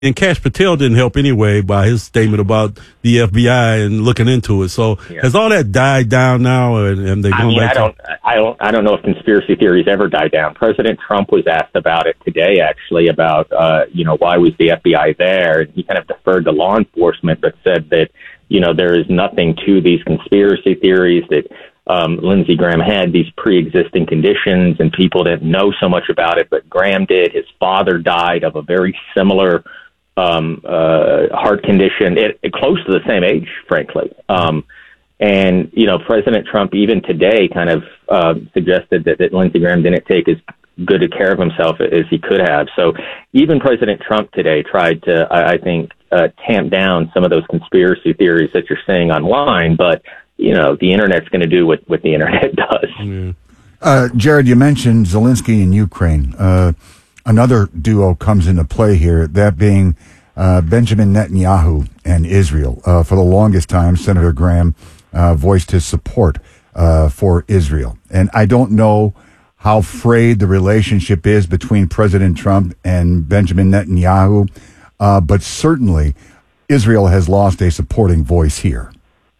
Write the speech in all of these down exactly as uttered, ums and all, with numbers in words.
And Kash Patel didn't help anyway by his statement about the F B I and looking into it. So yeah. Has all that died down now, and, and they going I mean, back I don't, to- I don't, I don't know if conspiracy theories ever die down. President Trump was asked about it today, actually, about uh, you know why was the F B I there, and he kind of deferred to law enforcement, but said that you know there is nothing to these conspiracy theories that. Um, Lindsey Graham had these pre-existing conditions, and people didn't know so much about it, but Graham did. His father died of a very similar um, uh, heart condition, it, it close to the same age, frankly. Um, and, you know, President Trump, even today, kind of uh, suggested that, that Lindsey Graham didn't take as good a care of himself as he could have. So even President Trump today tried to, I, I think, uh, tamp down some of those conspiracy theories that you're seeing online, but you know, the internet's going to do what, what the internet does. Yeah. Uh, Jared, you mentioned Zelensky and Ukraine. Uh, another duo comes into play here, that being uh, Benjamin Netanyahu and Israel. Uh, for the longest time, Senator Graham uh, voiced his support uh, for Israel. And I don't know how frayed the relationship is between President Trump and Benjamin Netanyahu, uh, but certainly Israel has lost a supporting voice here.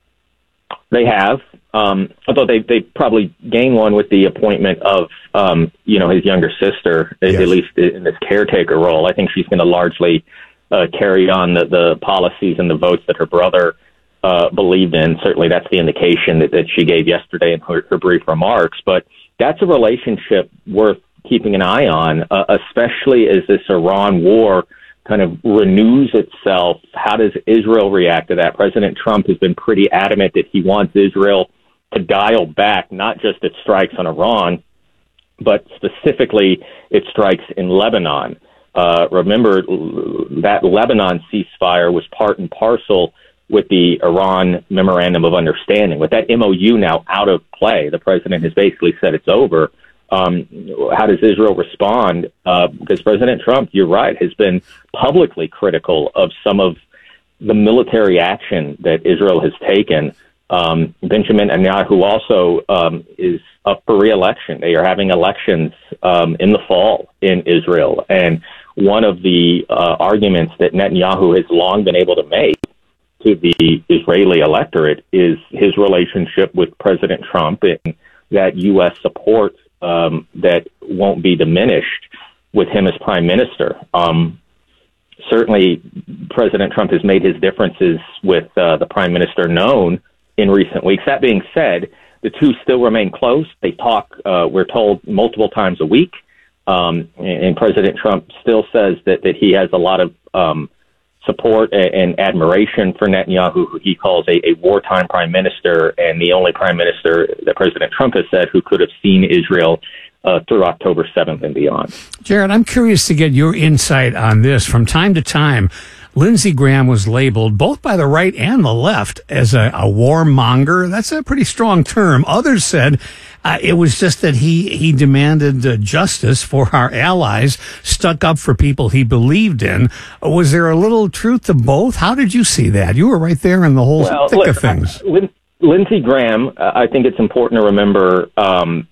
They have, um, although they they probably gained one with the appointment of, um, you know, his younger sister, yes. at least in this caretaker role. I think she's going to largely uh, carry on the, the policies and the votes that her brother uh, believed in. Certainly that's the indication that, that she gave yesterday in her, her brief remarks. But that's a relationship worth keeping an eye on, uh, especially as this Iran war kind of renews itself. How does Israel react to that? President Trump has been pretty adamant that he wants Israel to dial back not just its strikes on Iran, but specifically its strikes in Lebanon. Uh, remember, that Lebanon ceasefire was part and parcel with the Iran Memorandum of Understanding. With that M O U now out of play, the president has basically said it's over. Um, how does Israel respond? Uh, because President Trump, you're right, has been publicly critical of some of the military action that Israel has taken. Um, Benjamin Netanyahu also um, is up for re-election. They are having elections um, in the fall in Israel. And one of the uh, arguments that Netanyahu has long been able to make to the Israeli electorate is his relationship with President Trump and that U S support Um, that won't be diminished with him as prime minister. Um, certainly, President Trump has made his differences with uh, the prime minister known in recent weeks. That being said, the two still remain close. They talk, uh, we're told, multiple times a week. Um, and, and President Trump still says that, that he has a lot of um, support and, and admiration for Netanyahu, who he calls a, a wartime prime minister, and the only prime minister that President Trump has said who could have seen Israel uh, through October seventh and beyond. Jared, I'm curious to get your insight on this. From time to time, Lindsey Graham was labeled, both by the right and the left, as a, a warmonger. That's a pretty strong term. Others said uh, it was just that he, he demanded uh, justice for our allies, stuck up for people he believed in. Was there a little truth to both? How did you see that? You were right there in the whole well, thick look, of things. Uh, Lindsey Graham, uh, I think it's important to remember, um,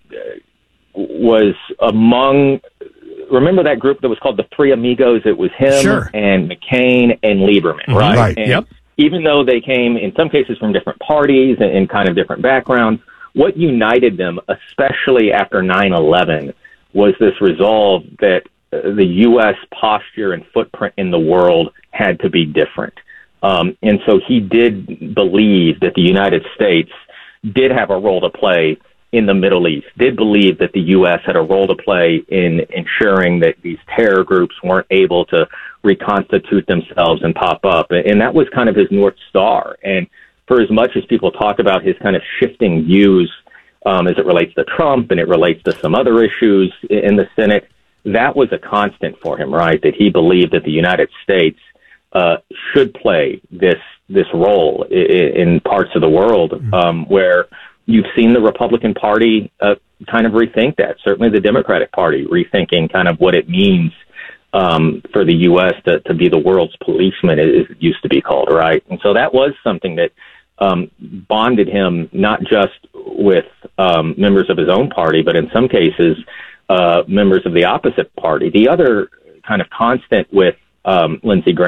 was among... Remember that group that was called the Three Amigos? It was him sure. and McCain and Lieberman, mm-hmm. right? Right, and yep. Even though they came, in some cases, from different parties and, and kind of different backgrounds, what united them, especially after nine eleven, was this resolve that uh, the U S posture and footprint in the world had to be different. Um, and so he did believe that the United States did have a role to play in the Middle East, did believe that the U S had a role to play in ensuring that these terror groups weren't able to reconstitute themselves and pop up. And that was kind of his North Star. And for as much as people talk about his kind of shifting views um, as it relates to Trump and it relates to some other issues in the Senate, that was a constant for him, right? That he believed that the United States uh, should play this this role in, in parts of the world um, where you've seen the Republican Party uh, kind of rethink that. Certainly the Democratic Party rethinking kind of what it means um, for the U S to, to be the world's policeman, as it used to be called, right? And so that was something that um, bonded him not just with um, members of his own party, but in some cases, uh, members of the opposite party. The other kind of constant with um, Lindsey Graham.